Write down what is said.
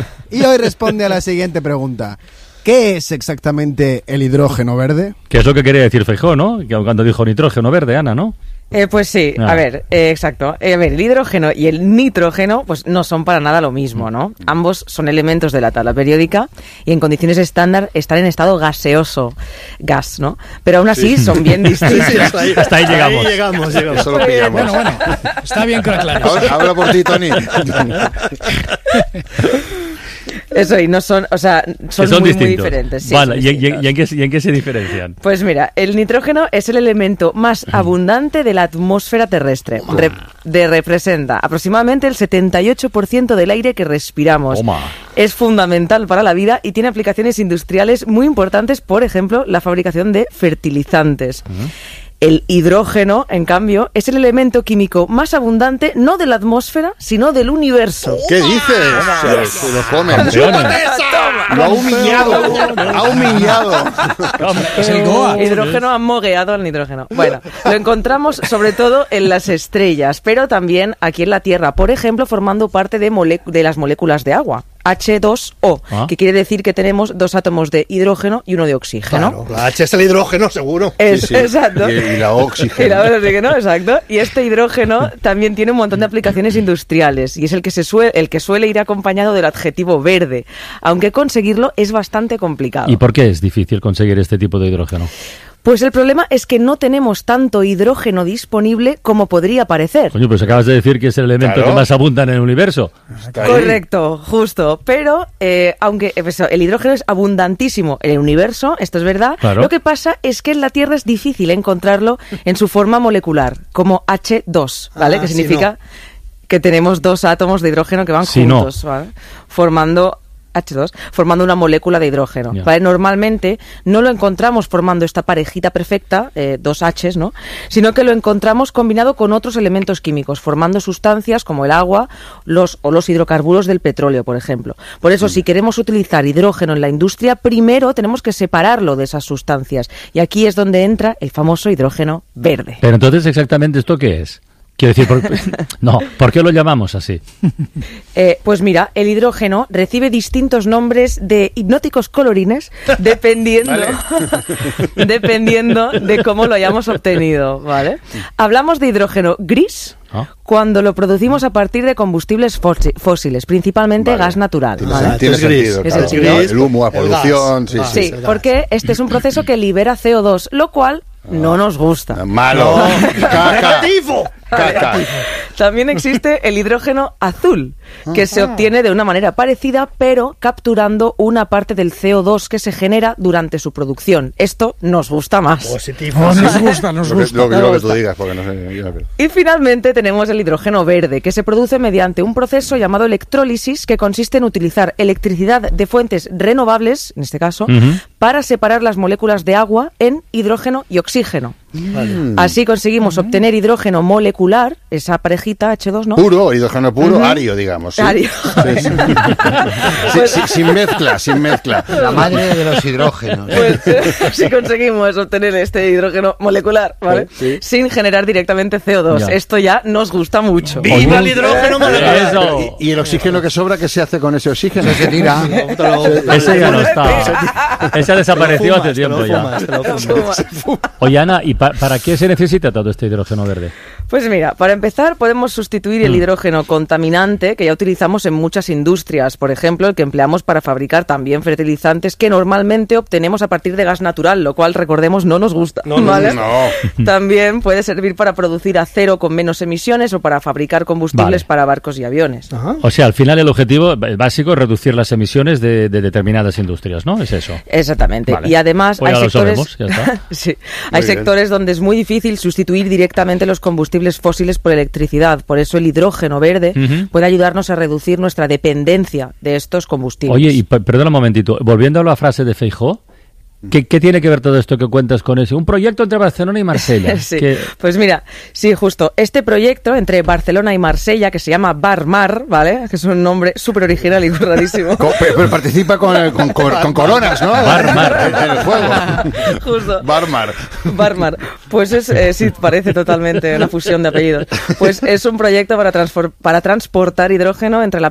Y hoy responde a la siguiente pregunta. ¿Qué es exactamente el hidrógeno verde? Que es lo que quería decir Feijóo, ¿no? Cuando dijo nitrógeno verde, Ana, ¿no? Pues sí, a ver, exacto. A ver, el hidrógeno y el nitrógeno pues no son para nada lo mismo, ¿no? Ambos son elementos de la tabla periódica y en condiciones estándar están en estado gaseoso, gas, ¿no? Pero aún así son bien distintos. Sí, hasta ahí llegamos. Ahí llegamos. Eso lo pillamos. Bueno, está bien que lo aclares. Habla por ti, Tony. Eso, y no son, o sea, son muy diferentes. Sí, vale, ¿y en qué se diferencian? Pues mira, el nitrógeno es el elemento más abundante de la atmósfera terrestre. Representa aproximadamente el 78% del aire que respiramos. Es fundamental para la vida y tiene aplicaciones industriales muy importantes, por ejemplo, la fabricación de fertilizantes. El hidrógeno, en cambio, es el elemento químico más abundante, no de la atmósfera, sino del universo. ¿Qué dices? Se lo comen. Lo ha humillado. Es el Goa. El hidrógeno ha mogueado al nitrógeno. Bueno, lo encontramos sobre todo en las estrellas, pero también aquí en la Tierra, por ejemplo, formando parte de las moléculas de agua. H2O, que quiere decir que tenemos 2 átomos de hidrógeno y 1 de oxígeno. Claro, la H es el hidrógeno, seguro. Exacto. Y la oxígeno. Y la oxígeno, exacto. Y este hidrógeno también tiene un montón de aplicaciones industriales y es el que suele ir acompañado del adjetivo verde, aunque conseguirlo es bastante complicado. ¿Y por qué es difícil conseguir este tipo de hidrógeno? Pues el problema es que no tenemos tanto hidrógeno disponible como podría parecer. Coño, pues acabas de decir que es el elemento que más abunda en el universo. Correcto, justo. Pero aunque el hidrógeno es abundantísimo en el universo, esto es verdad, lo que pasa es que en la Tierra es difícil encontrarlo en su forma molecular, como H2, ¿vale? Que significa que tenemos 2 átomos de hidrógeno que van juntos, ¿vale? Formando una molécula de hidrógeno. ¿Vale? Normalmente no lo encontramos formando esta parejita perfecta, 2 H's, ¿no? Sino que lo encontramos combinado con otros elementos químicos, formando sustancias como el agua o los hidrocarburos del petróleo, por ejemplo. Por eso, si queremos utilizar hidrógeno en la industria, primero tenemos que separarlo de esas sustancias. Y aquí es donde entra el famoso hidrógeno verde. Pero entonces, ¿exactamente esto qué es? Quiero decir, ¿por qué lo llamamos así? Pues mira, el hidrógeno recibe distintos nombres de hipnóticos colorines dependiendo de cómo lo hayamos obtenido, ¿vale? Hablamos de hidrógeno gris cuando lo producimos a partir de combustibles fósiles, principalmente gas natural. Tiene sentido, claro. El humo, la polución... Sí, porque este es un proceso que libera CO2, lo cual no nos gusta. ¡Malo! ¡Caca! También existe el hidrógeno azul, que se obtiene de una manera parecida, pero capturando una parte del CO2 que se genera durante su producción. Esto nos gusta más. Positivo. Nos gusta. Lo que tú digas, porque no sé. Y finalmente tenemos el hidrógeno verde, que se produce mediante un proceso llamado electrólisis, que consiste en utilizar electricidad de fuentes renovables, en este caso, para separar las moléculas de agua en hidrógeno y oxígeno. Así conseguimos obtener hidrógeno molecular, esa parejita H2, ¿no? Puro, hidrógeno puro, ario, digamos. ¿Sí? Ario. Sin mezcla. La madre de los hidrógenos. Pues si conseguimos obtener este hidrógeno molecular, ¿vale? Sí. Sin generar directamente CO2. Esto ya nos gusta mucho. ¡Viva el hidrógeno molecular! ¿Y el oxígeno que sobra, qué se hace con ese oxígeno? Se tira. Ese ya no está. Ese desapareció hace tiempo ya. Oye, Ana, ¿y para qué se necesita todo este hidrógeno verde? Pues mira, para empezar podemos sustituir el hidrógeno contaminante que ya utilizamos en muchas industrias, por ejemplo el que empleamos para fabricar también fertilizantes que normalmente obtenemos a partir de gas natural, lo cual, recordemos, no nos gusta, ¿vale? No. También puede servir para producir acero con menos emisiones o para fabricar combustibles para barcos y aviones. O sea, al final el objetivo básico es reducir las emisiones de determinadas industrias, ¿no? Es eso. Exactamente. Vale. Y además pues hay sectores, sabemos, ya está. sí, hay sectores donde es muy difícil sustituir directamente los combustibles fósiles por electricidad. Por eso el hidrógeno verde puede ayudarnos a reducir nuestra dependencia de estos combustibles. Oye, y perdona un momentito, volviendo a la frase de Feijóo, ¿qué tiene que ver todo esto que cuentas con eso? Un proyecto entre Barcelona y Marsella. Sí. Pues mira, sí, justo. Este proyecto entre Barcelona y Marsella, que se llama Barmar, ¿vale? Que es un nombre súper original y rarísimo. Pero participa con coronas, ¿no? Barmar. En el juego. Justo. Barmar. Pues es, sí, parece totalmente una fusión de apellidos. Pues es un proyecto para transportar hidrógeno entre la